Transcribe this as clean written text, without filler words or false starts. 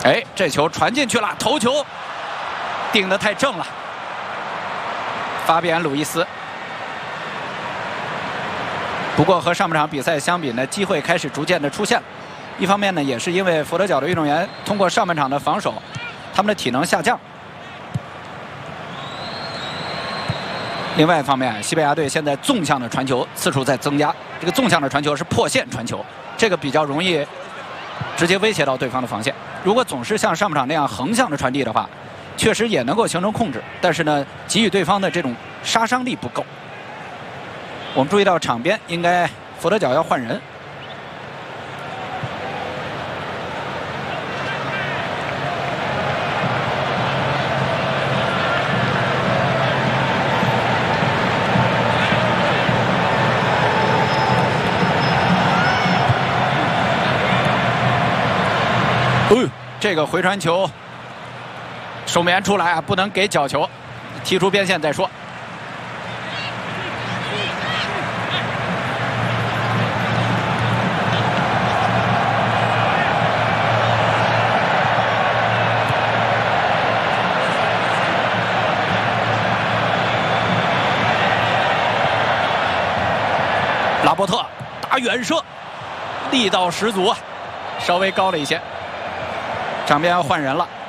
哎，这球传进去了，头球顶得太正了。法比安·鲁伊斯。不过和上半场比赛相比呢，机会开始逐渐的出现了。一方面呢，也是因为佛得角的运动员通过上半场的防守，他们的体能下降。另外一方面，西班牙队现在纵向的传球次数在增加。这个纵向的传球是破线传球，这个比较容易直接威胁到对方的防线。如果总是像上半场那样横向的传递的话，确实也能够形成控制，但是呢，给予对方的这种杀伤力不够。我们注意到场边应该佛得角要换人。这个回传球，守门员出来啊，不能给角球，踢出边线再说。拉波特打远射，力道十足啊，稍微高了一些。场边要换人了。